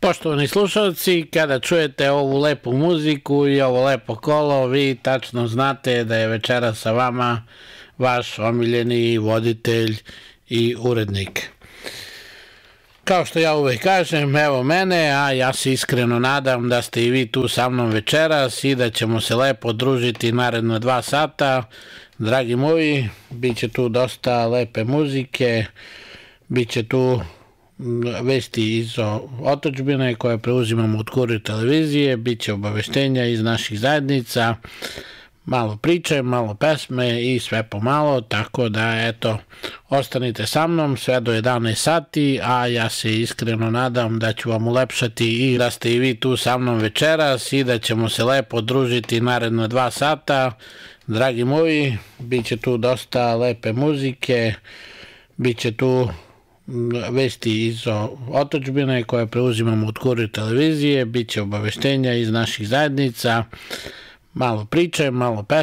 Poštovani slušalci, kada čujete ovu lepu muziku i ovo lepo kolo, vi tačno znate da je večera sa vama vaš omiljeni voditelj i urednik. Kao što ja uvek kažem, evo mene, a ja se iskreno nadam da ste i vi tu sa mnom večeras i da ćemo se lepo družiti naredno 2 sata. Dragi moji, bit će tu dosta lepe muzike, bit će tu vesti iz otadžbine koje preuzimamo od Kurir televizije, bit će obaveštenja iz naših zajednica, malo priče, malo pesme i sve pomalo, tako da eto, ostanite sa mnom sve do 11 sati, a ja se iskreno nadam da ću vam ulepšati i da ste i vi tu sa mnom večeras i da ćemo se lepo družiti naredno 2 sata. Dragi moji, bit će tu dosta lepe muzike, bit će tu vesti iz otadžbine koje preuzimamo od Kurir televizije, bit će obaveštenja iz naših zajednica, malo priče, malo pesme.